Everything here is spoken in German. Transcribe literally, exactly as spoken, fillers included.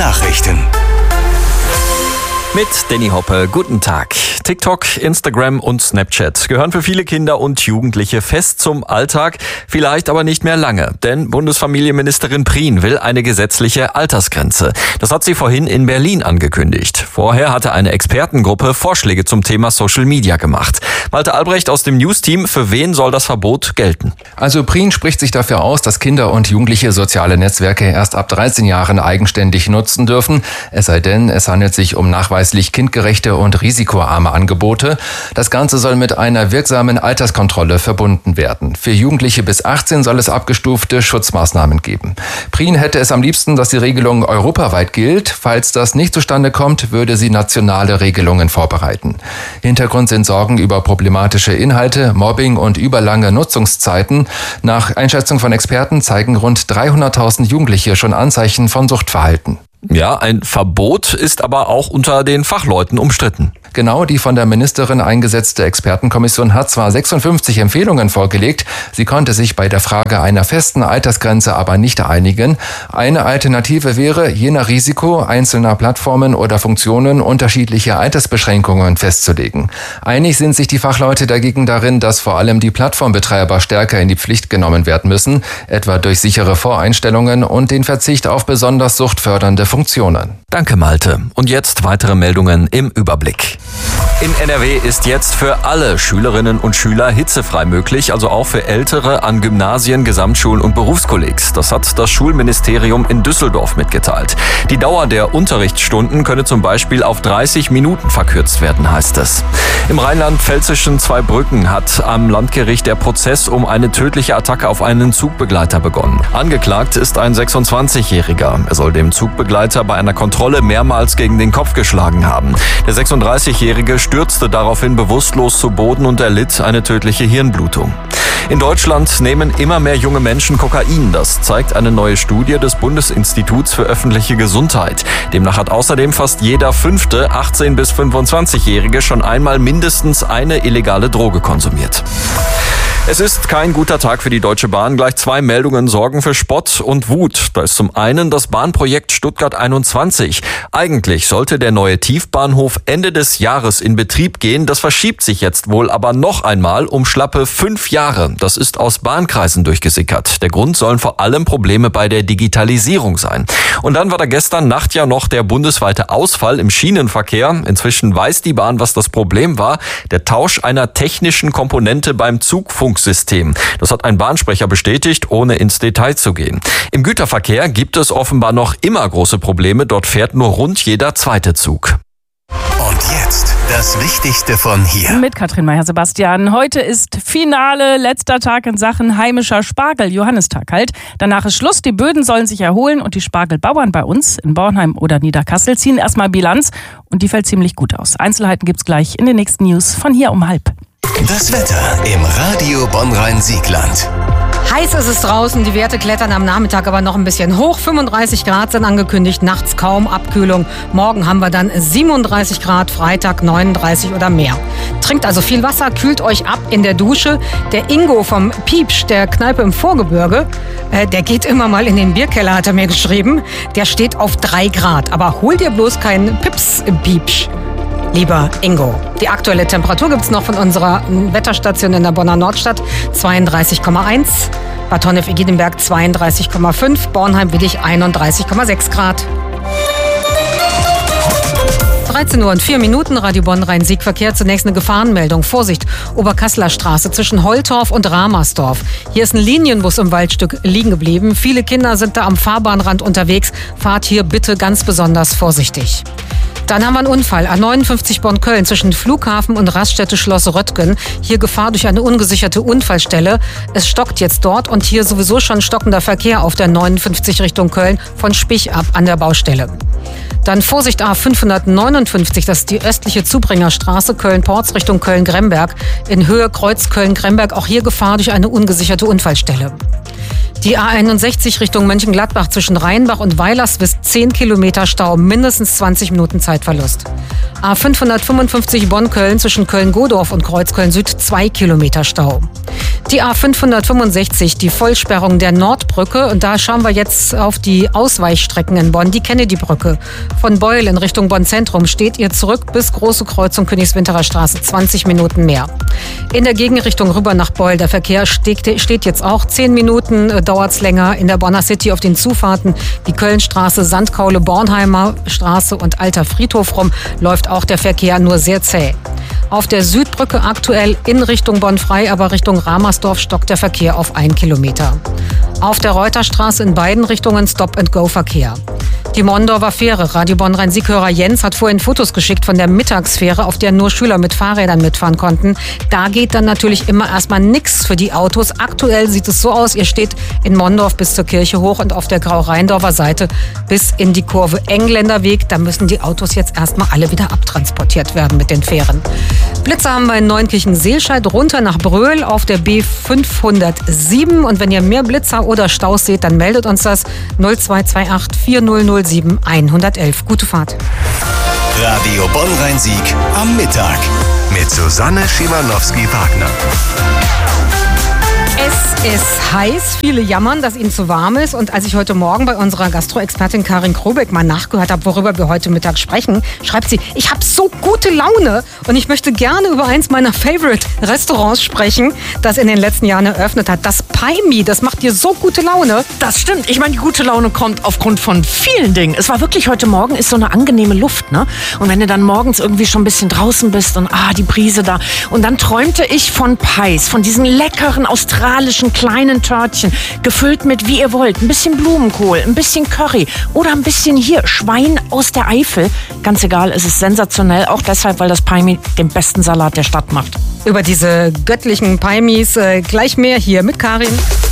Nachrichten. Mit Danny Hoppe, guten Tag. TikTok, Instagram und Snapchat gehören für viele Kinder und Jugendliche fest zum Alltag, vielleicht aber nicht mehr lange. Denn Bundesfamilienministerin Prien will eine gesetzliche Altersgrenze. Das hat sie vorhin in Berlin angekündigt. Vorher hatte eine Expertengruppe Vorschläge zum Thema Social Media gemacht. Malte Albrecht aus dem News-Team, für wen soll das Verbot gelten? Also Prien spricht sich dafür aus, dass Kinder und Jugendliche soziale Netzwerke erst ab dreizehn Jahren eigenständig nutzen dürfen. Es sei denn, es handelt sich um nachweislich kindgerechte und risikoarme Angebote. Das Ganze soll mit einer wirksamen Alterskontrolle verbunden werden. Für Jugendliche bis achtzehn soll es abgestufte Schutzmaßnahmen geben. Prien hätte es am liebsten, dass die Regelung europaweit gilt. Falls das nicht zustande kommt, würde sie nationale Regelungen vorbereiten. Hintergrund sind Sorgen über problematische Inhalte, Mobbing und überlange Nutzungszeiten. Nach Einschätzung von Experten zeigen rund dreihunderttausend Jugendliche schon Anzeichen von Suchtverhalten. Ja, ein Verbot ist aber auch unter den Fachleuten umstritten. Genau, die von der Ministerin eingesetzte Expertenkommission hat zwar sechsundfünfzig Empfehlungen vorgelegt, sie konnte sich bei der Frage einer festen Altersgrenze aber nicht einigen. Eine Alternative wäre, je nach Risiko einzelner Plattformen oder Funktionen unterschiedliche Altersbeschränkungen festzulegen. Einig sind sich die Fachleute dagegen darin, dass vor allem die Plattformbetreiber stärker in die Pflicht genommen werden müssen, etwa durch sichere Voreinstellungen und den Verzicht auf besonders suchtfördernde Funktionen. Danke, Malte. Und jetzt weitere Meldungen im Überblick. In N R W ist jetzt für alle Schülerinnen und Schüler hitzefrei möglich, also auch für Ältere an Gymnasien, Gesamtschulen und Berufskollegs. Das hat das Schulministerium in Düsseldorf mitgeteilt. Die Dauer der Unterrichtsstunden könne zum Beispiel auf dreißig Minuten verkürzt werden, heißt es. Im rheinland-pfälzischen Zweibrücken hat am Landgericht der Prozess um eine tödliche Attacke auf einen Zugbegleiter begonnen. Angeklagt ist ein sechsundzwanzigjähriger. Er soll dem Zugbegleiter bei einer Kontrolle mehrmals gegen den Kopf geschlagen haben. Der sechsunddreißigjährige stürzte daraufhin bewusstlos zu Boden und erlitt eine tödliche Hirnblutung. In Deutschland nehmen immer mehr junge Menschen Kokain. Das zeigt eine neue Studie des Bundesinstituts für öffentliche Gesundheit. Demnach hat außerdem fast jeder fünfte achtzehn- bis fünfundzwanzigjährige schon einmal mindestens eine illegale Droge konsumiert. Es ist kein guter Tag für die Deutsche Bahn. Gleich zwei Meldungen sorgen für Spott und Wut. Da ist zum einen das Bahnprojekt Stuttgart einundzwanzig. Eigentlich sollte der neue Tiefbahnhof Ende des Jahres in Betrieb gehen. Das verschiebt sich jetzt wohl aber noch einmal um schlappe fünf Jahre. Das ist aus Bahnkreisen durchgesickert. Der Grund sollen vor allem Probleme bei der Digitalisierung sein. Und dann war da gestern Nacht ja noch der bundesweite Ausfall im Schienenverkehr. Inzwischen weiß die Bahn, was das Problem war. Der Tausch einer technischen Komponente beim Zugfunk System. Das hat ein Bahnsprecher bestätigt, ohne ins Detail zu gehen. Im Güterverkehr gibt es offenbar noch immer große Probleme. Dort fährt nur rund jeder zweite Zug. Und jetzt das Wichtigste von hier. Mit Katrin Meyer-Sebastian. Heute ist Finale, letzter Tag in Sachen heimischer Spargel, Johannistag halt. Danach ist Schluss, die Böden sollen sich erholen und die Spargelbauern bei uns in Bornheim oder Niederkassel ziehen erstmal Bilanz und die fällt ziemlich gut aus. Einzelheiten gibt's gleich in den nächsten News von hier um halb. Das Wetter im Radio Bonn-Rhein-Siegland. Heiß ist es draußen, die Werte klettern am Nachmittag aber noch ein bisschen hoch. fünfunddreißig Grad sind angekündigt, nachts kaum Abkühlung. Morgen haben wir dann siebenunddreißig Grad, Freitag neununddreißig oder mehr. Trinkt also viel Wasser, kühlt euch ab in der Dusche. Der Ingo vom Piepsch, der Kneipe im Vorgebirge, äh, der geht immer mal in den Bierkeller, hat er mir geschrieben. Der steht auf drei Grad, aber hol dir bloß keinen Pips im Piepsch. Lieber Ingo. Die aktuelle Temperatur gibt es noch von unserer Wetterstation in der Bonner Nordstadt, zweiunddreißig Komma eins. Bad Honnef-Egidinberg zweiunddreißig Komma fünf, Bornheim-Willig einunddreißig Komma sechs Grad. dreizehn Uhr und vier Minuten, Radio Bonn-Rhein-Sieg-Verkehr. Zunächst eine Gefahrenmeldung. Vorsicht, Oberkasseler Straße zwischen Holtorf und Ramersdorf. Hier ist ein Linienbus im Waldstück liegen geblieben. Viele Kinder sind da am Fahrbahnrand unterwegs. Fahrt hier bitte ganz besonders vorsichtig. Dann haben wir einen Unfall. A neunundfünfzig Bonn-Köln zwischen Flughafen und Raststätte Schloss Röttgen. Hier Gefahr durch eine ungesicherte Unfallstelle. Es stockt jetzt dort und hier sowieso schon stockender Verkehr auf der neunundfünfzig Richtung Köln von Spich ab an der Baustelle. Dann Vorsicht A fünfhundertneunundfünfzig, das ist die östliche Zubringerstraße Köln-Porz Richtung Köln-Gremberg. In Höhe Kreuz Köln-Gremberg, auch hier Gefahr durch eine ungesicherte Unfallstelle. Die A einundsechzig Richtung Mönchengladbach zwischen Rheinbach und Weilerswist zehn Kilometer Stau, mindestens zwanzig Minuten Zeitverlust. A fünfhundertfünfundfünfzig Bonn-Köln zwischen Köln-Godorf und Kreuzköln-Süd zwei Kilometer Stau. Die A fünfhundertfünfundsechzig, die Vollsperrung der Nordbrücke. Und da schauen wir jetzt auf die Ausweichstrecken in Bonn. Die Kennedy-Brücke. Von Beul in Richtung Bonn-Zentrum steht ihr zurück bis Große Kreuzung Königswinterer Straße, zwanzig Minuten mehr. In der Gegenrichtung rüber nach Beul, der Verkehr steht, steht jetzt auch zehn Minuten, äh, dauert es länger. In der Bonner City auf den Zufahrten, die Kölnstraße, Sandkaule, Bornheimer Straße und Alter Friedhof rum, läuft auch der Verkehr nur sehr zäh. Auf der Südbrücke aktuell in Richtung Bonn-Frei, aber Richtung Ramersdorf stockt der Verkehr auf ein Kilometer. Auf der Reuterstraße in beiden Richtungen Stop-and-Go-Verkehr. Die Mondorfer Fähre. Radio Bonn-Rhein-Sieg-Hörer Jens hat vorhin Fotos geschickt von der Mittagsfähre, auf der nur Schüler mit Fahrrädern mitfahren konnten. Da geht dann natürlich immer erstmal nichts für die Autos. Aktuell sieht es so aus, ihr steht in Mondorf bis zur Kirche hoch und auf der Grau-Rheindorfer Seite bis in die Kurve Engländerweg. Da müssen die Autos jetzt erstmal alle wieder abtransportiert werden mit den Fähren. Blitze haben wir in Neunkirchen-Seelscheid, runter nach Bröl auf der B fünfhundertsieben. Und wenn ihr mehr Blitzer oder Staus seht, dann meldet uns das null zwei zwei acht vier null null sieben eins eins eins. Gute Fahrt. Radio Bonn-Rhein-Sieg am Mittag mit Susanne Schimanowski-Wagner. Es ist heiß, viele jammern, dass ihnen zu warm ist. Und als ich heute Morgen bei unserer Gastroexpertin Karin Krobeck mal nachgehört habe, worüber wir heute Mittag sprechen, schreibt sie, ich habe so gute Laune und ich möchte gerne über eins meiner Favorite-Restaurants sprechen, das in den letzten Jahren eröffnet hat. Das Paimi, das macht dir so gute Laune. Das stimmt. Ich meine, die gute Laune kommt aufgrund von vielen Dingen. Es war wirklich heute Morgen, ist so eine angenehme Luft, ne? Und wenn du dann morgens irgendwie schon ein bisschen draußen bist und ah, die Brise da. Und dann träumte ich von Pies, von diesen leckeren australischen kleinen Törtchen, gefüllt mit, wie ihr wollt, ein bisschen Blumenkohl, ein bisschen Curry oder ein bisschen hier Schwein aus der Eifel. Ganz egal, es ist sensationell, auch deshalb, weil das Paimi den besten Salat der Stadt macht. Über diese göttlichen Paimis äh, gleich mehr hier mit Karin.